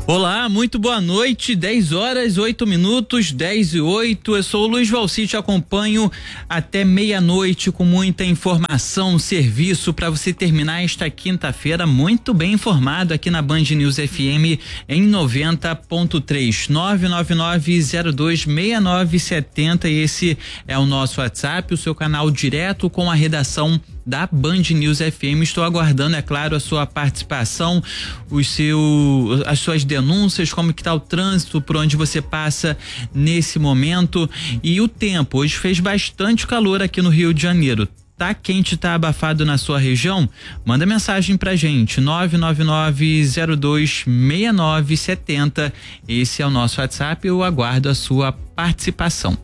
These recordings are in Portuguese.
Olá, muito boa noite, 10h08, 10:08. Eu sou o Luiz Valci, te acompanho até meia-noite com muita informação, serviço para você terminar esta quinta-feira muito bem informado aqui na Band News FM em 90.3, 999026970. Esse é o nosso WhatsApp, o seu canal direto com a redação da Band News FM. Estou aguardando, é claro, a sua participação, as suas denúncias, como que tá o trânsito, por onde você passa nesse momento. E o tempo, hoje fez bastante calor aqui no Rio de Janeiro. Tá quente, tá abafado na sua região? Manda mensagem pra gente, 999026970. Esse é o nosso WhatsApp, eu aguardo a sua participação.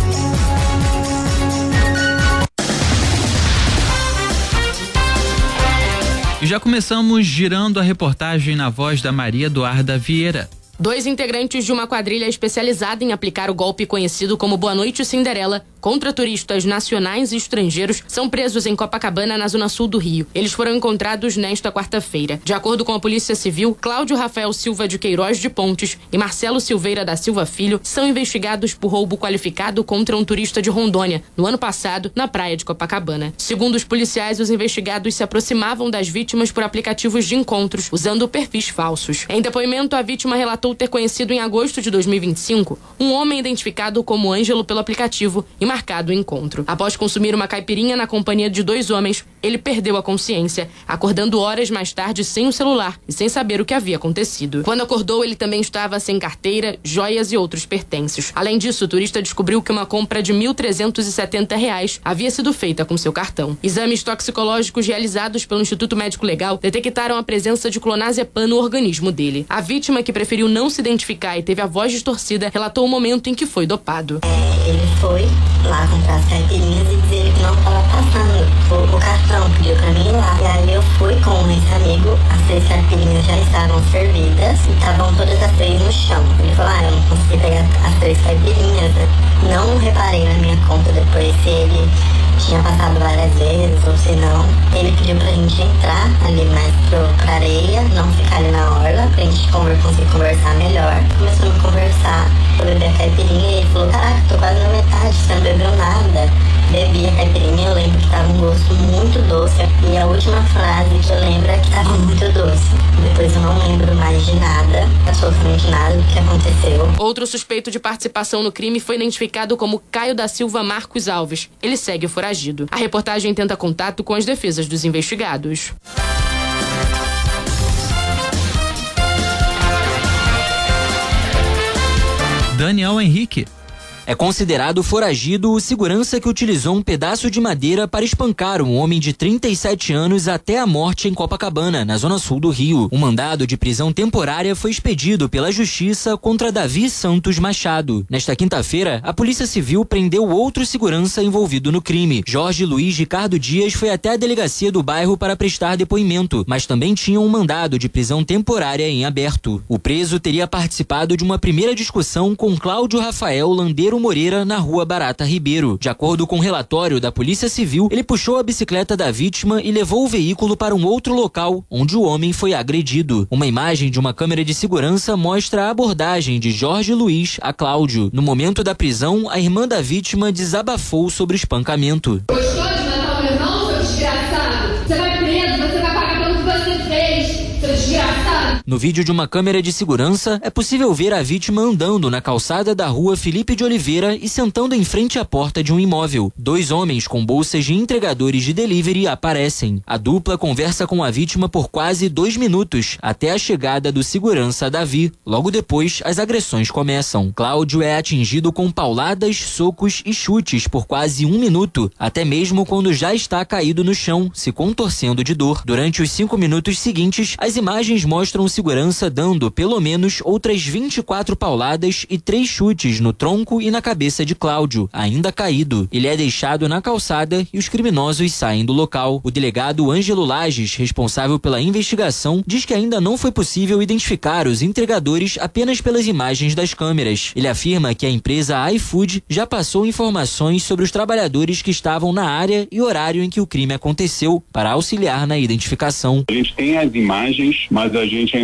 E já começamos girando a reportagem na voz da Maria Eduarda Vieira. 2 integrantes de uma quadrilha especializada em aplicar o golpe conhecido como Boa Noite Cinderela contra turistas nacionais e estrangeiros são presos em Copacabana, na zona sul do Rio. Eles foram encontrados nesta quarta-feira. De acordo com a Polícia Civil, Cláudio Rafael Silva de Queiroz de Pontes e Marcelo Silveira da Silva Filho são investigados por roubo qualificado contra um turista de Rondônia, no ano passado, na praia de Copacabana. Segundo os policiais, os investigados se aproximavam das vítimas por aplicativos de encontros, usando perfis falsos. Em depoimento, a vítima relatou ter conhecido em agosto de 2025 um homem identificado como Ângelo pelo aplicativo e marcado o encontro. Após consumir uma caipirinha na companhia de 2 homens, ele perdeu a consciência, acordando horas mais tarde sem o celular e sem saber o que havia acontecido. Quando acordou, ele também estava sem carteira, joias e outros pertences. Além disso, o turista descobriu que uma compra de R$ 1.370 havia sido feita com seu cartão. Exames toxicológicos realizados pelo Instituto Médico Legal detectaram a presença de clonazepam no organismo dele. A vítima, que preferiu não se identificar e teve a voz distorcida, relatou o momento em que foi dopado. Ele foi lá comprar as caipirinhas e dizer que não estava passando o cartão, pediu pra mim ir lá. E aí eu fui com esse amigo, as 3 caipirinhas já estavam servidas e estavam todas as 3 no chão. Ele falou, eu não consegui pegar as 3 caipirinhas. Não reparei na minha conta depois se ele tinha passado várias vezes ou se não. Ele pediu pra gente entrar ali mais pra areia, não ficar ali na orla, pra gente conseguir conversar melhor. Começamos a conversar, eu bebi a caipirinha e ele falou, caraca, tô quase na metade, você não bebeu nada. Bebi a caipirinha, eu lembro que tava um gosto muito doce. E a última frase que eu lembro é que tava muito doce. Depois eu não lembro mais de nada, absolutamente nada do que aconteceu. Outro suspeito de participação no crime foi identificado como Caio da Silva Marcos Alves. Ele segue foragido. A reportagem tenta contato com as defesas dos investigados. Daniel Henrique. É considerado foragido o segurança que utilizou um pedaço de madeira para espancar um homem de 37 anos até a morte em Copacabana, na zona sul do Rio. Um mandado de prisão temporária foi expedido pela Justiça contra Davi Santos Machado. Nesta quinta-feira, a Polícia Civil prendeu outro segurança envolvido no crime. Jorge Luiz Ricardo Dias foi até a delegacia do bairro para prestar depoimento, mas também tinha um mandado de prisão temporária em aberto. O preso teria participado de uma primeira discussão com Cláudio Rafael Landeiro Moreira na Rua Barata Ribeiro. De acordo com o relatório da Polícia Civil, ele puxou a bicicleta da vítima e levou o veículo para um outro local, onde o homem foi agredido. Uma imagem de uma câmera de segurança mostra a abordagem de Jorge Luiz a Cláudio. No momento da prisão, a irmã da vítima desabafou sobre o espancamento. Gostou de matar o meu irmão, seu desgraçado? Você vai preso, você vai pagar pelo que você fez, seu desgraçado. No vídeo de uma câmera de segurança, é possível ver a vítima andando na calçada da rua Felipe de Oliveira e sentando em frente à porta de um imóvel. 2 homens com bolsas de entregadores de delivery aparecem. A dupla conversa com a vítima por quase 2 minutos, até a chegada do segurança Davi. Logo depois, as agressões começam. Cláudio é atingido com pauladas, socos e chutes por quase 1 minuto, até mesmo quando já está caído no chão, se contorcendo de dor. Durante os 5 minutos seguintes, as imagens mostram o segurança dando pelo menos outras 24 pauladas e 3 chutes no tronco e na cabeça de Cláudio, ainda caído. Ele é deixado na calçada e os criminosos saem do local. O delegado Ângelo Lages, responsável pela investigação, diz que ainda não foi possível identificar os entregadores apenas pelas imagens das câmeras. Ele afirma que a empresa iFood já passou informações sobre os trabalhadores que estavam na área e horário em que o crime aconteceu, para auxiliar na identificação. A gente tem as imagens, mas a gente ainda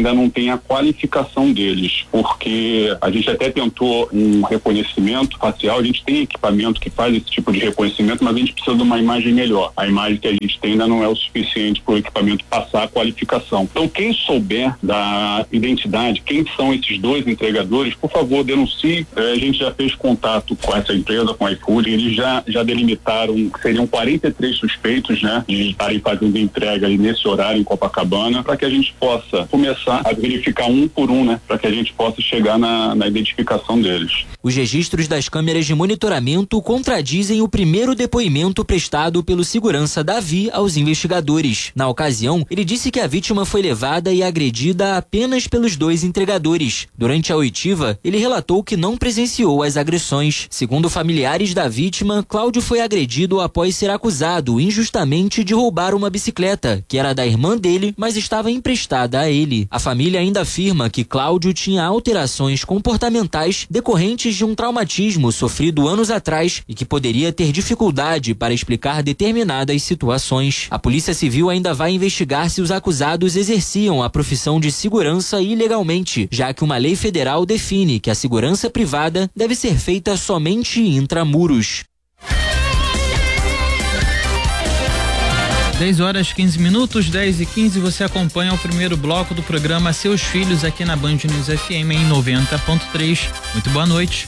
ainda não tem a qualificação deles, porque a gente até tentou um reconhecimento facial, a gente tem equipamento que faz esse tipo de reconhecimento, mas a gente precisa de uma imagem melhor. A imagem que a gente tem ainda não é o suficiente para o equipamento passar a qualificação. Então, quem souber da identidade, quem são esses dois entregadores, por favor, denuncie. A gente já fez contato com essa empresa, com a iFood, eles já delimitaram que seriam 43 suspeitos, né, de estarem fazendo entrega aí nesse horário em Copacabana, para que a gente possa começar a verificar um por um, né, para que a gente possa chegar na identificação deles. Os registros das câmeras de monitoramento contradizem o primeiro depoimento prestado pelo segurança Davi aos investigadores. Na ocasião, ele disse que a vítima foi levada e agredida apenas pelos dois entregadores. Durante a oitiva, ele relatou que não presenciou as agressões. Segundo familiares da vítima, Cláudio foi agredido após ser acusado injustamente de roubar uma bicicleta, que era da irmã dele, mas estava emprestada a ele. A família ainda afirma que Cláudio tinha alterações comportamentais decorrentes de um traumatismo sofrido anos atrás e que poderia ter dificuldade para explicar determinadas situações. A Polícia Civil ainda vai investigar se os acusados exerciam a profissão de segurança ilegalmente, já que uma lei federal define que a segurança privada deve ser feita somente intramuros. 10h15, 10h15, você acompanha o primeiro bloco do programa Seus Filhos aqui na Band News FM em 90.3. Muito boa noite.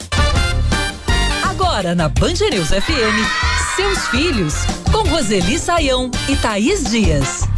Agora na Band News FM, Seus Filhos, com Roseli Saião e Thaís Dias.